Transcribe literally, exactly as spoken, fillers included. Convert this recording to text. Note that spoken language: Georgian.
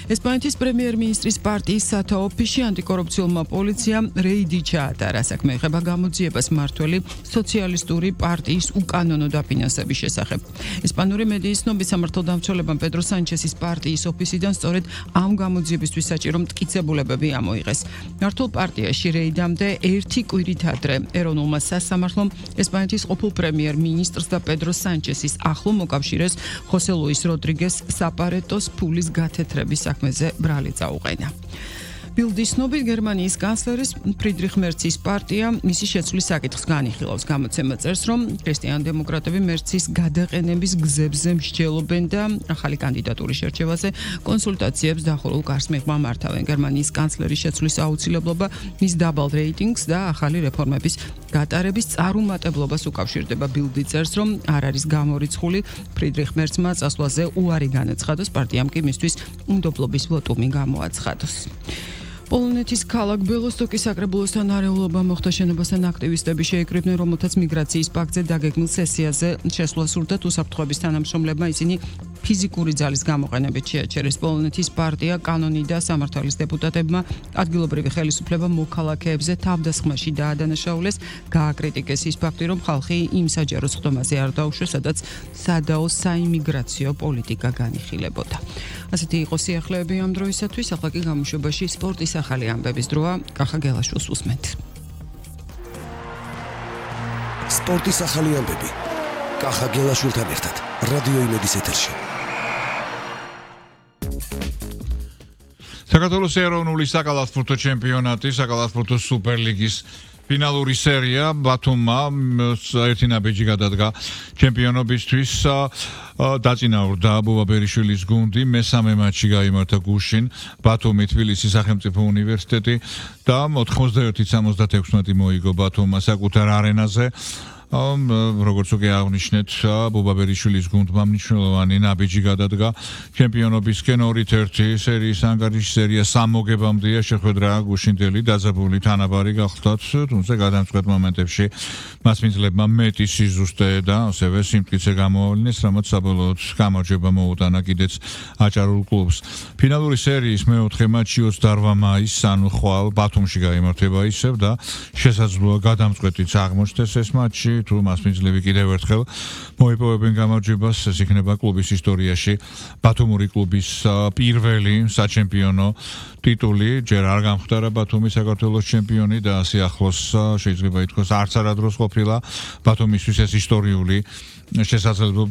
ესპანეთის პრემიერ-მინისტრის პარტიის სათაო ოფისში ანტიკორუფციულმა პოლიციამ რეიდი ჩაატარა. საქმე ეხება გამოძიებას მმართველი სოციალისტური პარტიის უკანონო დაფინანსების შესახებ. ესპანური მედიის ცნობით სამართალდამცველებამ პედრო სანჩესის პარტიის ოფისიდან სწორედ ამ გამოძიებისთვის საჭირო მტკიცებულებები ამოიღეს. მართულ პარტიაში რეიდამდე ერთი კვირით ადრე ეროვნულმა სასამართლომ ესპანეთის ყოფილ პრემიერ-მინისტრს და პედრო სანჩესის ახლო მოკავშირეს ხოსე ლუის როდრიგეს საპარეტოს ფულის გათეთრების საქმეზე ბრალი წაუყენა. ბილდის ცნობით გერმანიის კანცლერის ფრიდრიხ მერცის პარტია მისი შეცვლის საკითხს განიხილავს. გამოცემა წერს, რომ ქრისტიან-დემოკრატები მერცის გადაყენების გზებზე მსჯელობენ და ახალი კანდიდატურის შერჩევაზე კონსულტაციებს დახურულ კარს მიღმა მართავენ. გერმანიის კანცლერის შეცვლის აუცილებლობა მის დაბალ რეიტინგს და ახალი რეფორმების გატარების წარუმატებლობას უკავშირდება. ბილდი წერს, რომ არ არის გამორიცხული ფრიდრიხ მერცმა წასვლაზე უარი განაცხადოს, პარტიამ კი მისთვის უნდობლობის ვოტუმი გამოაცხადოს. პოლონეთის ქალაქ ბელოსტოკის საკრებულოსთან არეულობა მოხდა შენობასთან აქტივისტები შეიკრიბნენ, რომელთაც მიგრაციის პაქტზე დაგეგმილ სესიაზე შესვლა სურდათ. უსაფრთხოების თანამშრომლებმა ისინი ფიზიკური ძალის გამოყენებით შეაჩერეს. პოლონეთის პარტია კანონი და სამართალის დეპუტატებმა ადგილობრივი ხელისუფლება მოქალაქეებზე თავდასხმაში დაადანაშაულეს. გააკრიტიკეს ის ფაქტი, რომ ხალხი იმ საჯარო სხდომაზე არ დაუშვეს, სადაც სადაო საიმიგრაციო პოლიტიკა განიხილებოდა. ასეთი იყო სიახლეები ამ დროისათვის. ახლა კი გამოშვებაში სპორტის ახალი ამბების დროა. კახა გელაშვილს უსმენთ. სპორტის ახალი ამბები. კახა გელაშვილთან ერთად რადიო იმედის ეთერში. საქართველოს ეროვნული საკალათბურთო ჩემპიონატი, საკალათბურთო სუპერლიგის ფინალური სერია ბათუმმა ერთი ნაბიჯი გადადგა ჩემპიონობისთვის. დაწინაურდა ბუბაბერიშვილის გუნდი, მესამე მატჩი გაიმართა გუშინ ბათუმი თბილისის სახელმწიფო უნივერსიტეტი და ოთხმოცდაერთი სამოცდათექვსმეტი მოიგო ბათუმმა საკუთარ არენაზე. როგორც უკვე აღნიშნეთ, ბუბაბერიშვილის გუნდმა მნიშვნელოვანი ნაბიჯი გადადგა ჩემპიონობისკენ. ორით ერთი სერიის ანგარიში სერია სამოგებამდეა, შეხვედრა გუშინდელი დაძაბული თანაბარი გახლდათ, თუმცა გადამწყვეტ მომენტებში მასპინძლებმა მეტი სიზუსტე და ასევე სიმტკიცე გამოავლინეს, რამაც საბოლოოდ გამარჯვება მოუტანა კიდეც აჭარულ კლუბს. ფინალური სერიის მეოთხე მატჩი ოცდაოთხ მაისს, ანუ ხვალ ბათუმში გაიმართება ისევ და შესაძლოა გადამწყვეტიც აღმოჩნდეს ეს მატჩი. თუ მასპინძლები კიდევ ერთხელ მოიპოვებენ გამარჯვებას, ეს იქნება კლუბის ისტორიაში ბათუმური კლუბის პირველი საჩემპიონო ტიტული. ჯერ არ გამხდარა ბათუმი საქართველოს ჩემპიონი და ასე ახლოს შეიძლება ითქვას არც არადროს ყოფილა ბათუმისთვის ეს ისტორიული შესაძლებლობა.